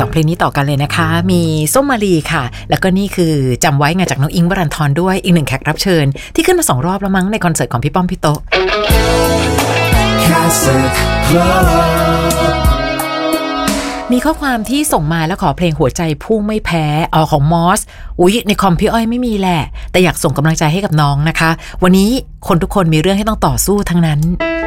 2เพลงนี้ต่อกันเลยนะคะมีส้มมาลีค่ะแล้วก็นี่คือจำไว้ไงจากน้องอิงค์วรันธรด้วยอีก1แขกรับเชิญที่ขึ้นมา2รอบแล้วมั้งในคอนเสิร์ตของพี่ป้อมพี่โต๊ะมีข้อความที่ส่งมาแล้วขอเพลงหัวใจพุ่งไม่แพ้ของมอสในคอมพี่อ้อยไม่มีแหละแต่อยากส่งกำลังใจให้กับน้องนะคะวันนี้คนทุกคนมีเรื่องให้ต้องต่อสู้ทั้งนั้น